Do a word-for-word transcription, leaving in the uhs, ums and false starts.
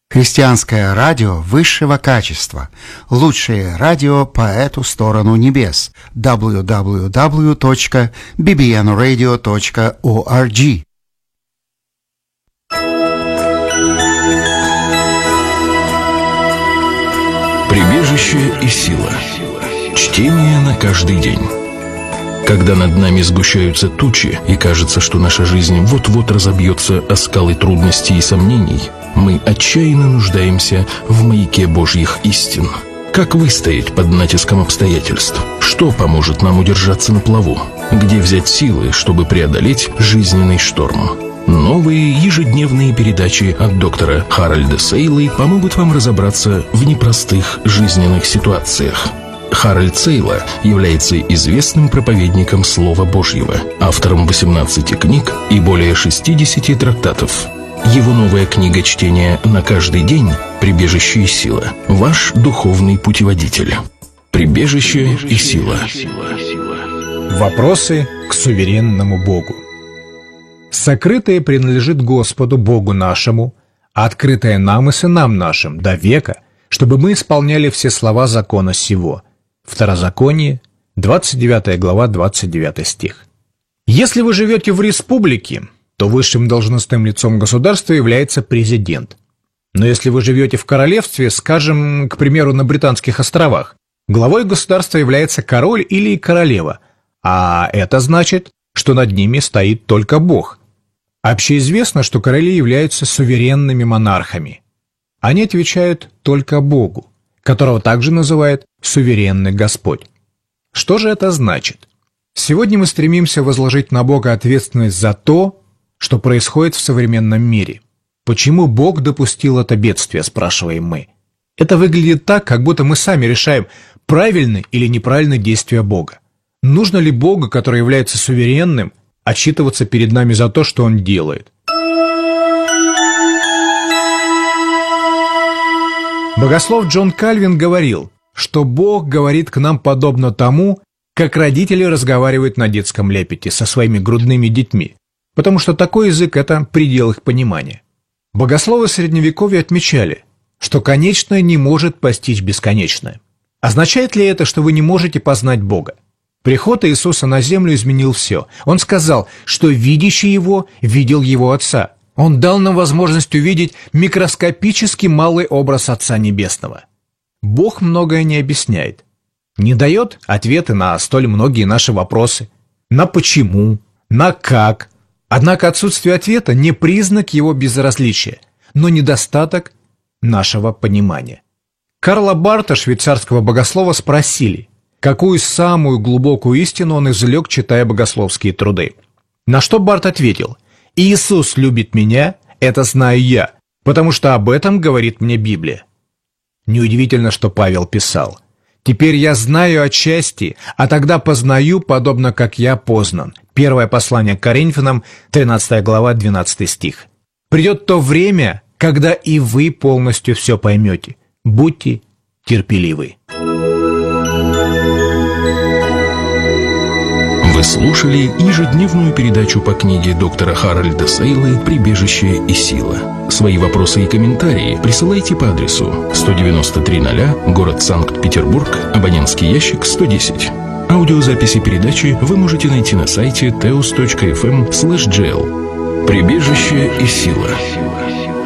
Христианское радио высшего качества. Лучшее радио по эту сторону небес. дабл ю дабл ю дабл ю точка би би эн радио точка орг. Прибежище и сила. Чтение на каждый день. Когда над нами сгущаются тучи, и кажется, что наша жизнь вот-вот разобьется о скалы трудностей и сомнений, мы отчаянно нуждаемся в маяке Божьих истин. Как выстоять под натиском обстоятельств? Что поможет нам удержаться на плаву? Где взять силы, чтобы преодолеть жизненный шторм? Новые ежедневные передачи от доктора Харальда Сейлы помогут вам разобраться в непростых жизненных ситуациях. Харальд Сейла является известным проповедником Слова Божьего, автором восемнадцати книг и более шестидесяти трактатов. Его новая книга чтения на каждый день «Прибежище и сила» – ваш духовный путеводитель. Прибежище и сила. Вопросы к суверенному Богу. Сокрытое принадлежит Господу Богу нашему, а открытое нам и сынам нашим до века, чтобы мы исполняли все слова закона сего. Второзаконие, двадцать девятая глава, двадцать девятый стих. Если вы живете в республике, то высшим должностным лицом государства является президент. Но если вы живете в королевстве, скажем, к примеру, на Британских островах, главой государства является король или королева, а это значит, что над ними стоит только Бог. Общеизвестно, что короли являются суверенными монархами. Они отвечают только Богу, которого также называют суверенный Господь. Что же это значит? Сегодня мы стремимся возложить на Бога ответственность за то, что происходит в современном мире. Почему Бог допустил это бедствие, спрашиваем мы. Это выглядит так, как будто мы сами решаем, правильны или неправильны действия Бога. Нужно ли Богу, который является суверенным, отчитываться перед нами за то, что Он делает? Богослов Джон Кальвин говорил, что Бог говорит к нам подобно тому, как родители разговаривают на детском лепете со своими грудными детьми, потому что такой язык – это предел их понимания. Богословы Средневековья отмечали, что конечное не может постичь бесконечное. Означает ли это, что вы не можете познать Бога? Приход Иисуса на землю изменил все. Он сказал, что видящий Его видел Его Отца. Он дал нам возможность увидеть микроскопически малый образ Отца Небесного. Бог многое не объясняет, не дает ответы на столь многие наши вопросы. На почему, на как. Однако отсутствие ответа не признак Его безразличия, но недостаток нашего понимания. Карла Барта, швейцарского богослова, спросили, какую самую глубокую истину он извлек, читая богословские труды. На что Барт ответил: «Иисус любит меня, это знаю я, потому что об этом говорит мне Библия». Неудивительно, что Павел писал: «Теперь я знаю отчасти, а тогда познаю, подобно как я познан». Первое послание к Коринфянам, тринадцатая глава, двенадцатый стих. «Придет то время, когда и вы полностью все поймете. Будьте терпеливы». Вы слушали ежедневную передачу по книге доктора Харальда Сейлы «Прибежище и сила». Свои вопросы и комментарии присылайте по адресу сто девяносто три ноль, город Санкт-Петербург, абонентский ящик сто десять. Аудиозаписи передачи вы можете найти на сайте теос точка эф эм слэш джи эл. «Прибежище и сила».